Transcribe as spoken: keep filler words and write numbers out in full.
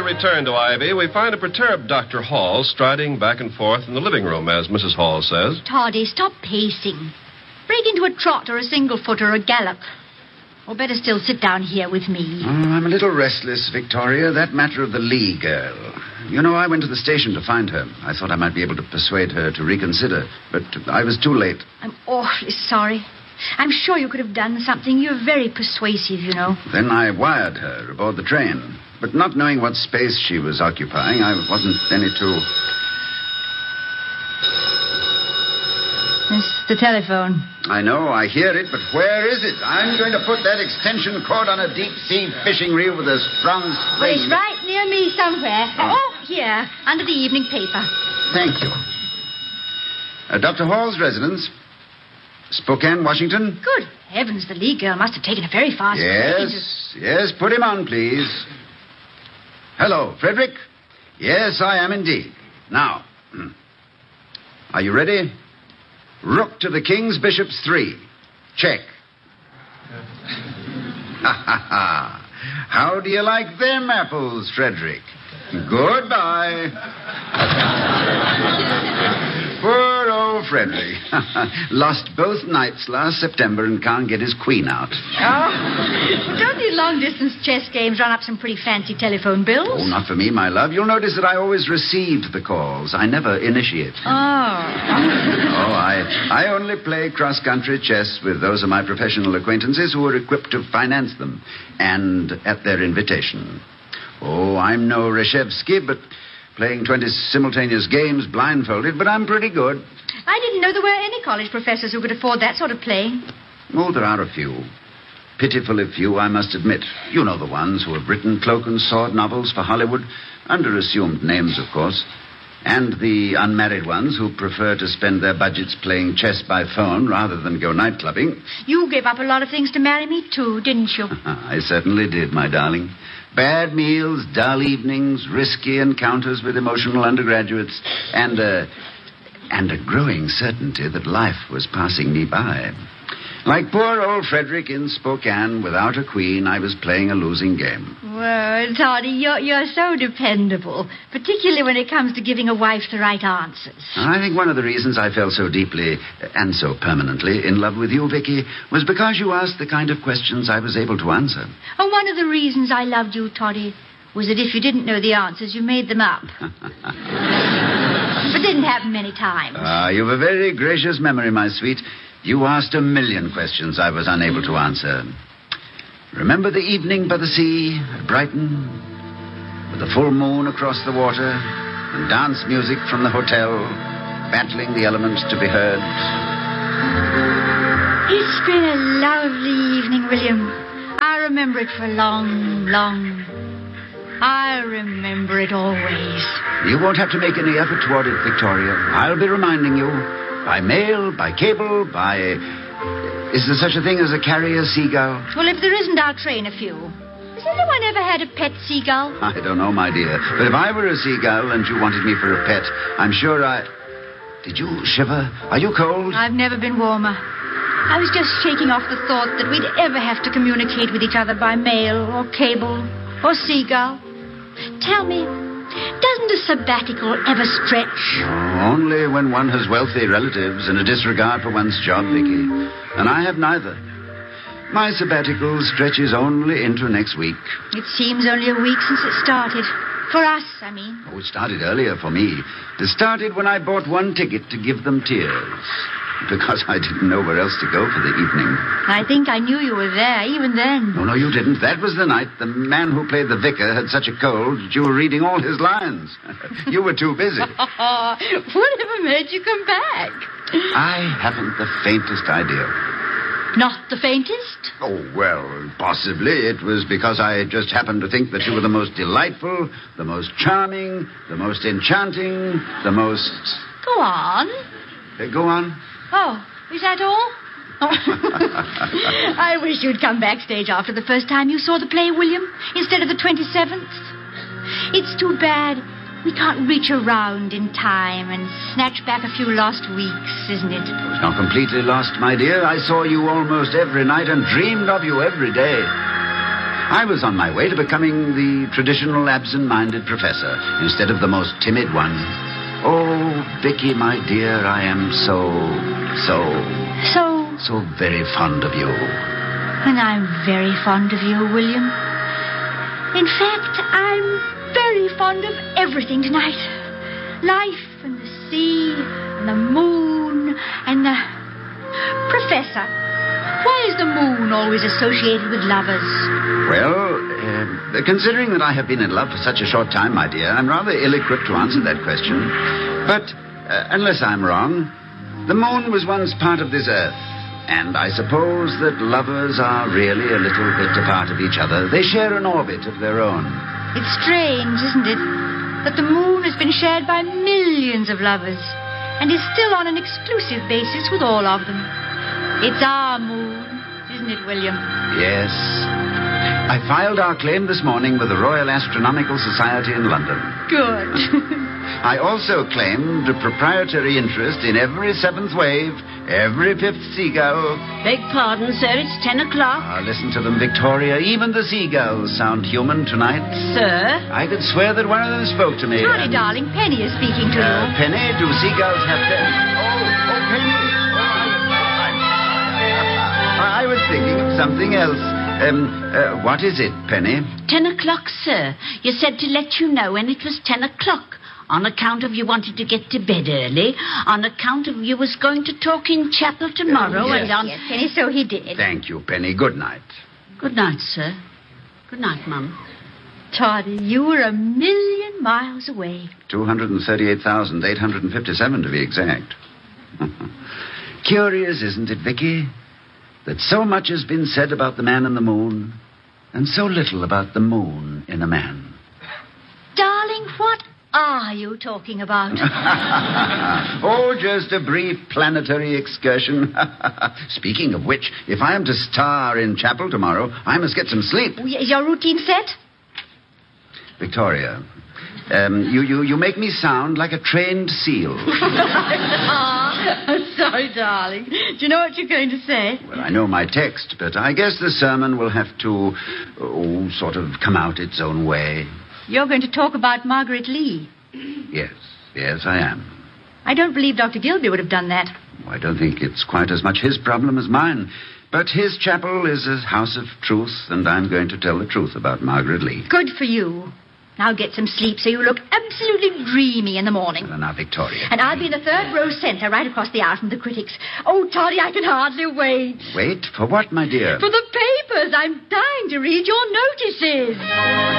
return to Ivy, we find a perturbed Doctor Hall striding back and forth in the living room, as Missus Hall says. Toddy, stop pacing. Break into a trot or a single foot or a gallop. Or better still, sit down here with me. Oh, I'm a little restless, Victoria. That matter of the Lee girl. You know, I went to the station to find her. I thought I might be able to persuade her to reconsider, but I was too late. I'm awfully sorry. I'm sure you could have done something. You're very persuasive, you know. Then I wired her aboard the train. But not knowing what space she was occupying, I wasn't any too... It's the telephone. I know, I hear it, but where is it? I'm going to put that extension cord on a deep-sea fishing reel with a strong spring. Well, it's right near me somewhere. Oh, oh here, under the evening paper. Thank you. Uh, Doctor Hall's residence... Spokane, Washington? Good heavens, the Lee girl must have taken a very fast Yes, into... yes, put him on, please. Hello, Frederick? Yes, I am indeed. Now, are you ready? Rook to the King's Bishops three. Check. Ha, ha, ha. How do you like them apples, Frederick? Goodbye. Poor old Frederick. Lost both nights last September and can't get his queen out. Oh. Well, don't the long-distance chess games run up some pretty fancy telephone bills? Oh, not for me, my love. You'll notice that I always receive the calls. I never initiate. Oh. Oh, I, I only play cross-country chess with those of my professional acquaintances who are equipped to finance them, and at their invitation. Oh, I'm no Reshevsky, but playing twenty simultaneous games blindfolded, but I'm pretty good. I didn't know there were any college professors who could afford that sort of playing. Oh, there are a few. Pitifully few, I must admit. You know the ones who have written cloak and sword novels for Hollywood, under assumed names, of course. And the unmarried ones who prefer to spend their budgets playing chess by phone rather than go night clubbing. You gave up a lot of things to marry me, too, didn't you? I certainly did, my darling. Bad meals, dull evenings, risky encounters with emotional undergraduates, and a, and a growing certainty that life was passing me by. Like poor old Frederick in Spokane, without a queen, I was playing a losing game. Well, Toddy, you're, you're so dependable, particularly when it comes to giving a wife the right answers. I think one of the reasons I fell so deeply, and so permanently, in love with you, Vicky, was because you asked the kind of questions I was able to answer. And one of the reasons I loved you, Toddy, was that if you didn't know the answers, you made them up. But didn't happen many times. Ah, you've a very gracious memory, my sweet. You asked a million questions I was unable to answer. Remember the evening by the sea at Brighton? With the full moon across the water and dance music from the hotel, battling the elements to be heard. It's been a lovely evening, William. I remember it for long, long. I remember it always. You won't have to make any effort toward it, Victoria. I'll be reminding you. By mail, by cable, by... Is there such a thing as a carrier seagull? Well, if there isn't, I'll train a few. Has anyone ever had a pet seagull? I don't know, my dear. But if I were a seagull and you wanted me for a pet, I'm sure I... Did you shiver? Are you cold? I've never been warmer. I was just shaking off the thought that we'd ever have to communicate with each other by mail or cable or seagull. Tell me, doesn't a sabbatical ever stretch? Oh, only when one has wealthy relatives and a disregard for one's job, Vicky. And I have neither. My sabbatical stretches only into next week. It seems only a week since it started. For us, I mean. Oh, it started earlier for me. It started when I bought one ticket to give them tears. Because I didn't know where else to go for the evening. I think I knew you were there, even then. No, no, you didn't. That was the night the man who played the vicar had such a cold that you were reading all his lines. You were too busy. Whatever made you come back? I haven't the faintest idea. Not the faintest? Oh, well, possibly. It was because I just happened to think that you were the most delightful, the most charming, the most enchanting, the most... Go on. Uh, go on. Oh, is that all? Oh. I wish you'd come backstage after the first time you saw the play, William, instead of the twenty-seventh. It's too bad we can't reach around in time and snatch back a few lost weeks, isn't it? It was not completely lost, my dear. I saw you almost every night and dreamed of you every day. I was on my way to becoming the traditional absent-minded professor instead of the most timid one. Oh, Vicky, my dear, I am so, so... So? So very fond of you. And I'm very fond of you, William. In fact, I'm very fond of everything tonight. Life and the sea and the moon and the... Professor, why is the moon always associated with lovers? Well, uh, considering that I have been in love for such a short time, my dear, I'm rather ill-equipped to answer that question. But, uh, unless I'm wrong, the moon was once part of this earth. And I suppose that lovers are really a little bit a part of each other. They share an orbit of their own. It's strange, isn't it, that the moon has been shared by millions of lovers and is still on an exclusive basis with all of them. It's our moon, isn't it, William? Yes. I filed our claim this morning with the Royal Astronomical Society in London. Good. I also claimed a proprietary interest in every seventh wave, every fifth seagull. Beg pardon, sir, it's ten o'clock. Ah, listen to them, Victoria. Even the seagulls sound human tonight. Sir? I could swear that one of them spoke to me. Howdy, and... darling. Penny is speaking to uh, you. Penny, do seagulls have ten? Oh, oh, Penny. Oh, I'm... I was thinking of something else. Um, uh, what is it, Penny? Ten o'clock, sir. You said to let you know when it was ten o'clock. On account of you wanted to get to bed early. On account of you was going to talk in chapel tomorrow. Uh, yes. and on... Yes, Penny, so he did. Thank you, Penny. Good night. Good night, sir. Good night, Mum. Toddy, you were a million miles away. two hundred thirty-eight thousand eight hundred fifty-seven to be exact. Curious, isn't it, Vicky? That so much has been said about the man in the moon, and so little about the moon in a man. Darling, what are you talking about? Oh, just a brief planetary excursion. Speaking of which, if I am to star in chapel tomorrow, I must get some sleep. Is your routine set? Victoria, um, you, you, you make me sound like a trained seal. I'm sorry, darling. Do you know what you're going to say? Well, I know my text, but I guess the sermon will have to, oh, sort of come out its own way. You're going to talk about Margaret Lee. Yes, yes, I am. I don't believe Doctor Gilby would have done that. Oh, I don't think it's quite as much his problem as mine. But his chapel is a house of truth, and I'm going to tell the truth about Margaret Lee. Good for you. Now get some sleep so you look absolutely dreamy in the morning. Well, now, Victoria. And I'll be in the third row centre right across the aisle from the critics. Oh, Toddy, I can hardly wait. Wait? For what, my dear? For the papers. I'm dying to read your notices.